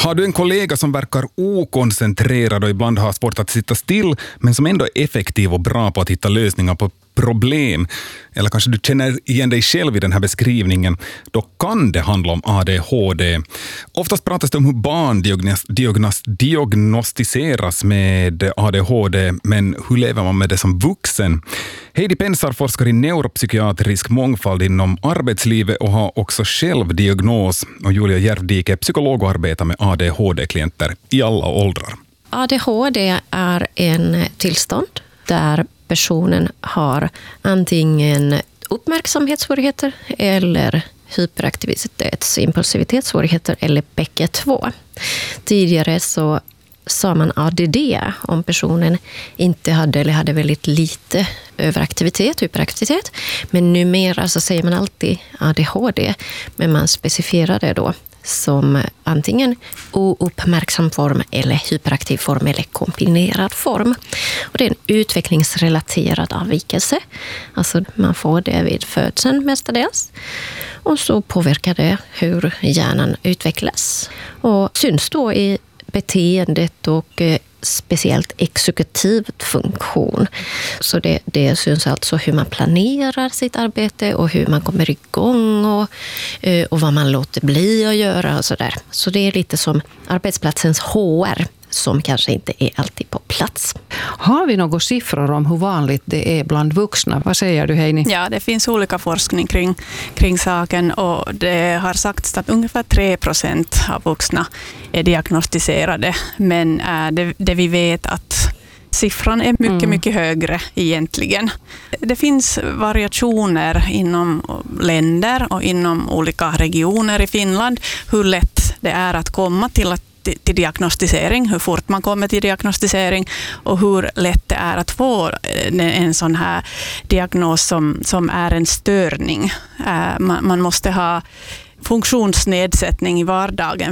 Har du en kollega som verkar okoncentrerad och ibland har svårt att sitta still, men som ändå är effektiv och bra på att hitta lösningar på problem, eller kanske du känner igen dig själv i den här beskrivningen, då kan det handla om ADHD. Oftast pratas det om hur barn diagnostiseras med ADHD, men hur lever man med det som vuxen? Heidi Pensar forskar i neuropsykiatrisk mångfald inom arbetslivet och har också själv diagnos, och Julia Järvdike är psykolog och arbetar med ADHD-klienter i alla åldrar. ADHD är en tillstånd där personen har antingen uppmärksamhetssvårigheter eller hyperaktivitets- och impulsivitetssvårigheter eller bägge två. Tidigare så sa man ADD om personen inte hade eller hade väldigt lite överaktivitet, hyperaktivitet. Men numera så säger man alltid ADHD, men man specificerar det då som antingen ouppmärksam form eller hyperaktiv form eller kombinerad form. Och det är en utvecklingsrelaterad avvikelse. Alltså man får det vid födseln mestadels. Och så påverkar det hur hjärnan utvecklas. Och syns då i beteendet och speciellt exekutiv funktion. Så det syns alltså hur man planerar sitt arbete och hur man kommer igång och vad man låter bli att göra och sådär. Så det är lite som arbetsplatsens HR som kanske inte är alltid på plats. Har vi några siffror om hur vanligt det är bland vuxna? Vad säger du, Heini? Ja, det finns olika forskning kring saken, och det har sagts att ungefär 3% av vuxna är diagnostiserade. Men det vi vet att siffran är mycket högre egentligen. Det finns variationer inom länder och inom olika regioner i Finland hur lätt det är att komma till diagnostisering, hur fort man kommer till diagnostisering och hur lätt det är att få en sån här diagnos som är en störning. Man måste ha funktionsnedsättning i vardagen